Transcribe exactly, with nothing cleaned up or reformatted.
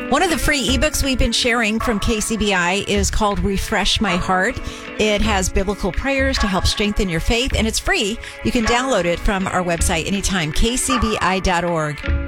One of the free ebooks we've been sharing from K C B I is called Refresh My Heart. It has biblical prayers to help strengthen your faith, and it's free. You can download it from our website anytime, k c b i dot org.